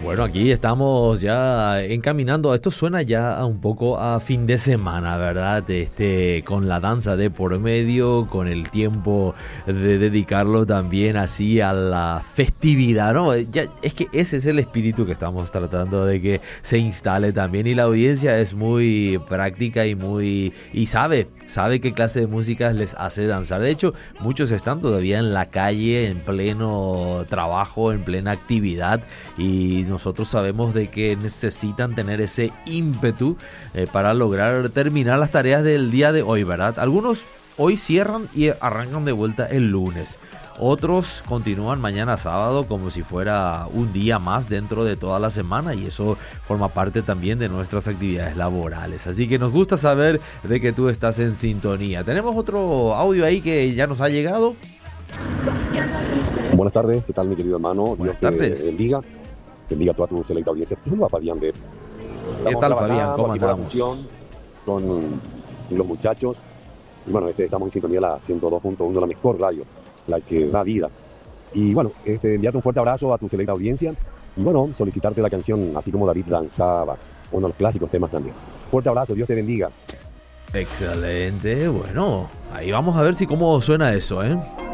Bueno, aquí estamos ya encaminando. Esto suena ya un poco a fin de semana, ¿verdad? Con la danza de por medio, con el tiempo de dedicarlo también así a la festividad, ¿no? Ya, es que ese es el espíritu que estamos tratando de que se instale también, y la audiencia es muy práctica y sabe qué clase de música les hace danzar. De hecho, muchos están todavía en la calle, en pleno trabajo, en plena actividad, y nosotros sabemos de que necesitan tener ese ímpetu para lograr terminar las tareas del día de hoy, ¿verdad? Algunos hoy cierran y arrancan de vuelta el lunes. Otros continúan mañana sábado como si fuera un día más dentro de toda la semana, y eso forma parte también de nuestras actividades laborales. Así que nos gusta saber de que tú estás en sintonía. Tenemos otro audio ahí que ya nos ha llegado. Buenas tardes, ¿qué tal mi querido hermano? Buenas Dios tardes. te bendiga a toda tu selecta audiencia. ¿Qué tal, Fabián? ¿Qué tal, Fabián? ¿Cómo andamos? Con los muchachos. Y bueno, estamos en sintonía la 102.1, la mejor radio, la que da vida. Y bueno, enviarte un fuerte abrazo a tu selecta audiencia. Y bueno, solicitarte la canción Así como David danzaba, uno de los clásicos temas también. Fuerte abrazo, Dios te bendiga. Excelente, bueno, ahí vamos a ver si cómo suena eso, ¿eh?